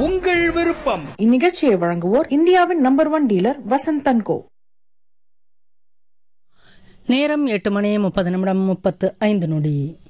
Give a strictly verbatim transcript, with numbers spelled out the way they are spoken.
உங்கள் விருப்பம். இந்நிகழ்ச்சியை வழங்குவோர் இந்தியாவின் number one dealer Vasanth and கோ. நேரம் எட்டு மணி முப்பது நிமிடம் முப்பத்து ஐந்து நொடி.